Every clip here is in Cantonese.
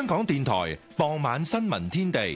香港電台傍晚新聞天地。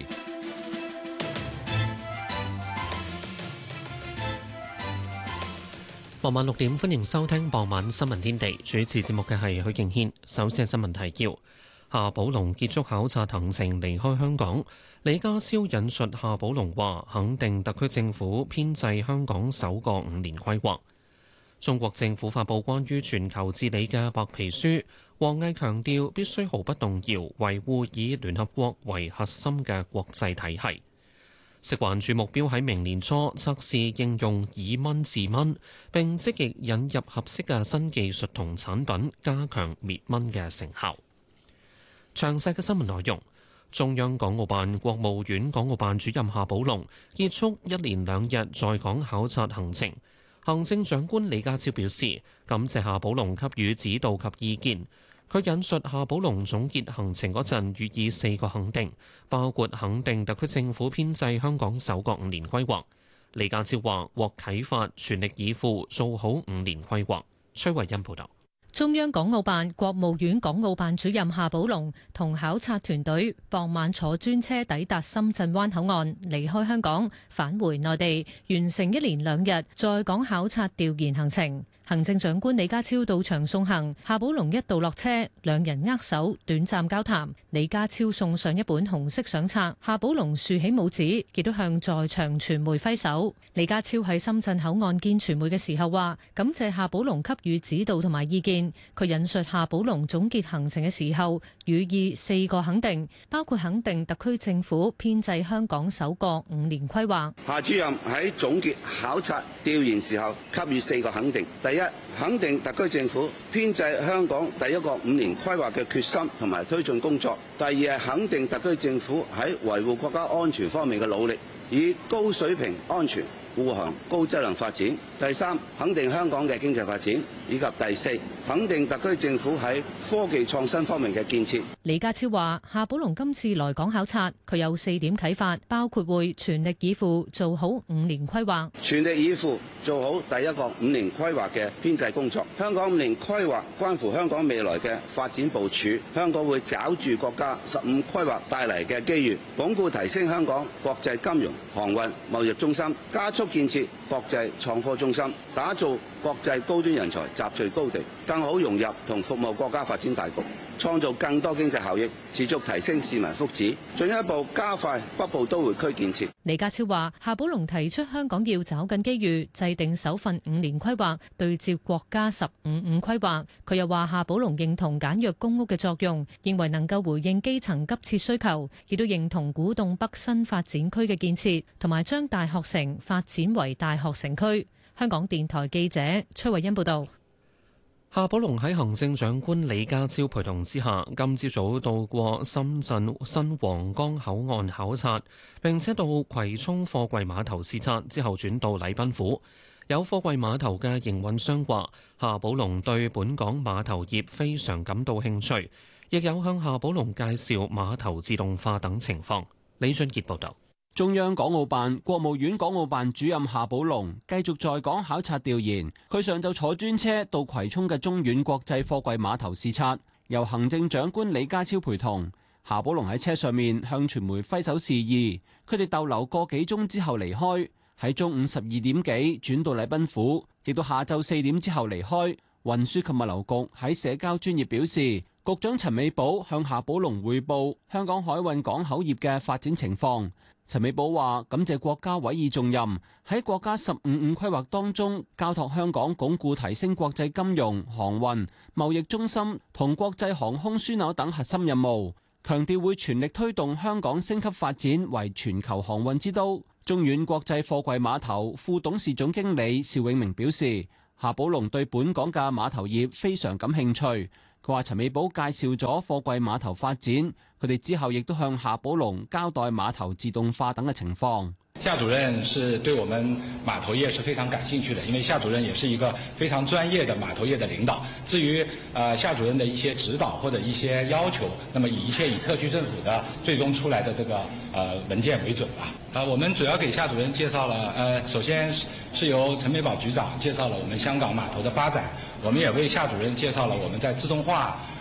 傍晚6點，歡迎收聽傍晚新聞天地。主持節目嘅係許敬軒。首先係新聞提要：夏寶龍結束考察行程離開香港。李家超引述夏寶龍話，肯定特區政府編製香港首個5年規劃。中國政府發布關於全球治理嘅白皮書，王毅強調必須毫不動搖維護以聯合國為核心嘅國際體系。食環署目標喺明年初測試應用以蚊治蚊，並積極引入合適嘅新技術同產品，加強滅蚊嘅成效。詳細嘅新聞內容。中央港澳辦國務院港澳辦主任夏寶龍結束1連2日在港考察行程。行政長官李家超表示，感謝夏寶龍給予指導及意見。佢引述夏寶龍總結行程嗰陣，予以4個肯定，包括肯定特區政府編製香港首個5年規劃。李家超話獲啟發，全力以赴做好5年規劃。崔慧欣報道。 中央港澳辦國務院港澳辦主任夏寶龍同考察團隊傍晚坐專車抵達深圳灣口岸，離開香港返回內地，完成1連2日在港考察調研行程。行政長官李家超到場送行，夏寶龍一度落車，兩人握手短暫交談。李家超送上一本紅色相冊，夏寶龍豎起拇指，亦都向在場傳媒揮手。李家超喺深圳口岸見傳媒嘅時候話，感謝夏寶龍給予指導同埋意見。佢引述夏寶龍總結行程嘅時候，予以4個肯定，包括肯定特區政府編製香港首個5年規劃。 夏主任喺總結考察調研時候給予4個肯定。第一，肯定特區政府編製香港第一個5年規劃嘅決心同埋推進工作。第二係肯定特區政府喺維護國家安全方面嘅努力，以高水平安全護航高質量發展。第三，肯定香港嘅經濟發展，以及第四，肯定特區政府喺科技創新方面嘅建設。 李家超話，夏寶龍今次來港考察，佢有4點啟發，包括會全力以赴做好5年規劃， 全力以赴做好第一個5年規劃嘅編制工作。香港5年規劃關乎香港未來嘅發展部署，香港會抓住國家15規劃帶嚟嘅機遇，鞏固提升香港國際金融、航運、貿易中心，加速建設國際創科中心，打造國際高端人才集聚高地，更好融入同服務國家發展大局，創造更多經濟效益，持續提升市民福祉，進一步加快北部都會區建設。 李家超話，夏寶龍提出香港要抓緊機遇，制定首份5年規劃，對接國家15規劃。佢又話，夏寶龍認同簡約公屋嘅作用，認為能夠回應基層急切需求，亦都認同古洞北新發展區嘅建設，同埋將大學城發展為大學城區。香港電台記者崔慧欣報道。 夏寶龍喺行政長官李家超陪同之下，今朝早到過深圳新皇崗口岸考察，並且到葵涌貨櫃碼頭視察，之後轉到禮賓府。有貨櫃碼頭嘅營運商話，夏寶龍對本港碼頭業非常感到興趣，亦有向夏寶龍介紹碼頭自動化等情況。李俊傑報導。 中央港澳辦國務院港澳辦主任夏寶龍繼續在港考察調研，佢上晝坐專車到葵涌嘅中遠國際貨櫃碼頭視察，由行政長官李家超陪同。夏寶龍喺車上面向傳媒揮手示意，佢哋逗留個幾鐘之後離開，喺中午12點幾轉到禮賓府，直到下晝4點之後離開。運輸及物流局喺社交專頁表示，局長陳美寶向夏寶龍匯報香港海運港口業嘅發展情況。陳美寶話：感謝國家委以重任，喺國家15規劃當中，交託香港鞏固提升國際金融、航運、貿易中心同國際航空樞紐等核心任務，強調會全力推動香港升級發展為全球航運之都。中遠國際貨櫃碼頭副董事總經理邵永明表示，夏寶龍對本港嘅碼頭業非常感興趣。佢話陳美寶介紹咗貨櫃碼頭發展，佢哋之後亦都向夏寶龍交代碼頭自動化等嘅情況。 夏主任是對我們碼頭業是非常感興趣的，因為夏主任也是一個非常專業的碼頭業的領導。至於夏主任的一些指導或者一些要求，那麼一切以特區政府的最終出來的這個文件為準吧。我們主要給夏主任介紹了，首先是由陳美寶局長介紹了我們香港碼頭的發展，我們也為夏主任介紹了我們在自動化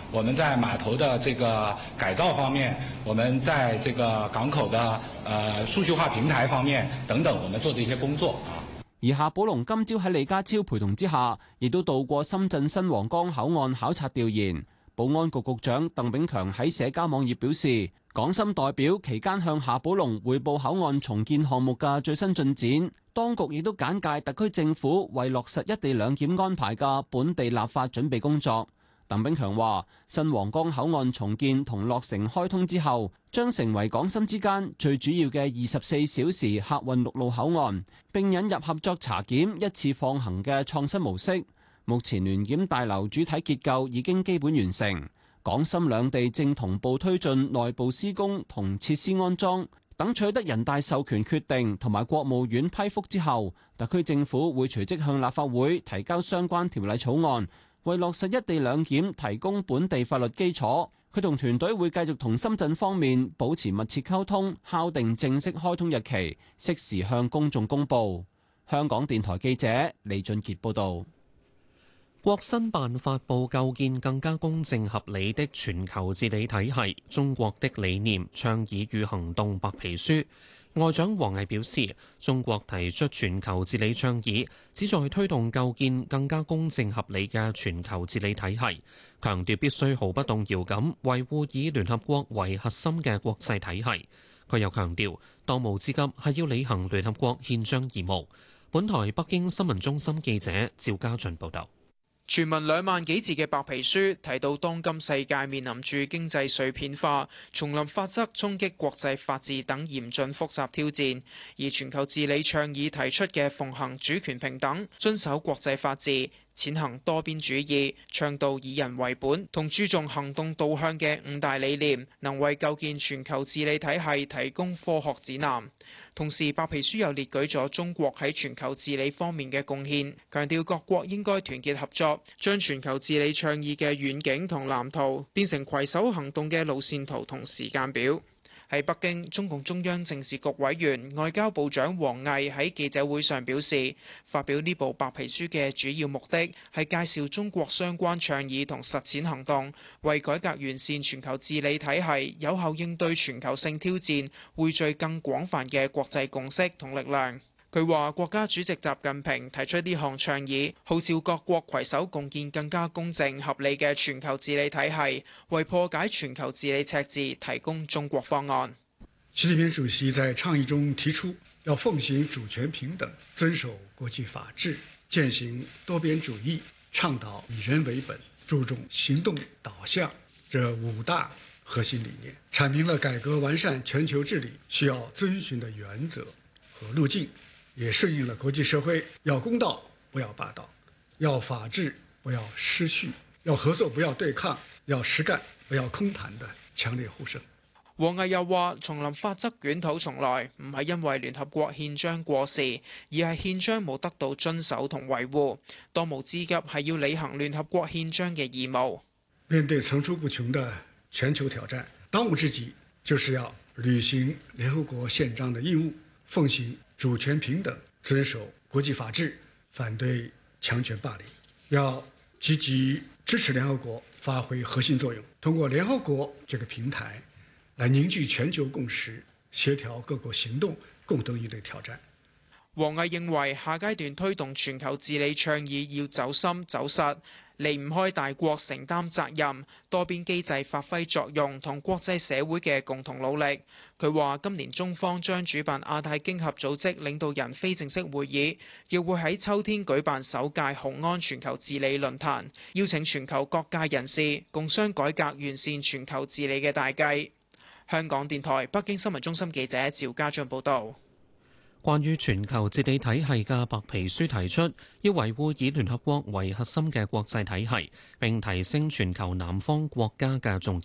我們在碼頭的這個改造方面，我們在這個港口的數據化平台方面等等，我們做的一些工作啊。 而夏寶龍今朝喺李家超陪同之下，亦都到過深圳新皇崗口岸考察調研。保安局局長鄧炳強喺社交網頁表示，港深代表期間向夏寶龍匯報口岸重建項目嘅最新進展。當局亦都簡介特區政府為落實一地兩檢安排嘅本地立法準備工作。鄧炳強話：新皇崗口岸重建同落成開通之後，將成為港深之間最主要嘅24小時客運陸路口岸，並引入合作查檢一次放行嘅創新模式。目前聯檢大樓主體結構已經基本完成，港深兩地正同步推進內部施工同設施安裝。等取得人大授權決定同埋國務院批覆之後，特區政府會隨即向立法會提交相關條例草案，為落實一地兩檢提供本地法律基礎。佢同團隊會繼續同深圳方面保持密切溝通，敲定正式開通日期，適時向公眾公佈。香港電台記者李俊傑報導。 國新辦發布構建更加公正合理的全球治理體系，中國的理念、倡議與行動白皮書。外長王毅表示，中國提出全球治理倡議，旨在推動構建更加公正合理嘅全球治理體系，強調必須毫不動搖咁維護以聯合國為核心嘅國際體系。佢又強調，當務之急係要履行聯合國憲章義務。本台北京新聞中心記者趙家俊報道。 全文2萬幾字嘅白皮書提到，當今世界面臨住經濟碎片化、叢林法則衝擊國際法治等嚴峻複雜挑戰，而全球治理倡議提出嘅奉行主權平等、遵守國際法治、踐行多邊主義、倡導以人為本同注重行動導向嘅5大理念，能為構建全球治理體系提供科學指南。同時，白皮書又列舉咗中國喺全球治理方面嘅貢獻，強調各國應該團結合作，將全球治理倡議嘅遠景同藍圖變成攜手行動嘅路線圖同時間表。喺北京，中共中央政治局委員外交部長王毅喺記者會上表示，發表呢部白皮書嘅主要目的係介紹中國相關倡議同實踐行動，為改革完善全球治理體系、有效應對全球性挑戰，匯聚更廣泛嘅國際共識同力量。佢話：國家主席習近平提出呢項倡議，號召各國攜手共建更加公正合理嘅全球治理體系，為破解全球治理赤字提供中國方案。 習近平主席在倡議中提出，要奉行主權平等，遵守國際法治，踐行多邊主義，倡導以人為本，注重行動導向這5大核心理念，闡明了改革完善全球治理需要遵循的原則和路徑，也順應了國際社會要公道不要霸道，要法治不要失序，要合作不要對抗，要實幹不要空談的強烈呼聲。 王毅又話：叢林法則捲土重來，唔係因為聯合國憲章過時，而係憲章冇得到遵守同維護。當務之急係要履行聯合國憲章嘅義務。 面對層出不窮的全球挑戰，當務之急就是要履行聯合國憲章的義務，奉行主權平等，遵守國際法治，反對強權霸凌，要積極支持聯合國發揮核心作用，通過聯合國這個平台來凝聚全球共識，協調各國行動，共同應對挑戰。 王毅認為，下階段推動全球治理倡議要走深走實，離唔開大國承擔責任、多邊機制發揮作用同國際社會嘅共同努力。佢話：今年中方將主辦亞太經合組織領導人非正式會議，亦會喺秋天舉辦首屆雄安全球治理論壇，邀請全球各界人士共商改革完善全球治理嘅大計。香港電台北京新聞中心記者趙家俊報道。 關於全球治理體系嘅白皮書提出，要維護以聯合國為核心嘅國際體系，並提升全球南方國家嘅重